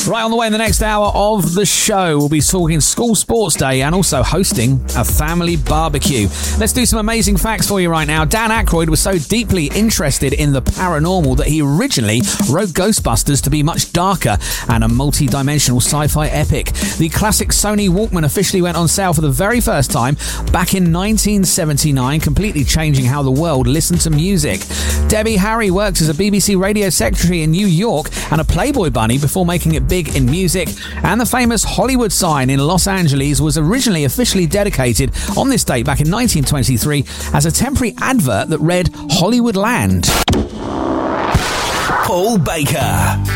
Right, on the way in the next hour of the show, we'll be talking school sports day and also hosting a family barbecue. Let's do some amazing facts for you right now. Dan Aykroyd was so deeply interested in the paranormal that he originally wrote Ghostbusters to be much darker and a multi-dimensional sci-fi epic. The classic Sony Walkman officially went on sale for the very first time back in 1979, completely changing how the world listened to music. Debbie Harry worked as a BBC radio secretary in New York and a Playboy bunny before making it big in music. And the famous Hollywood sign in Los Angeles was originally officially dedicated on this date back in 1923 as a temporary advert that read Hollywood Land. Paul Baker.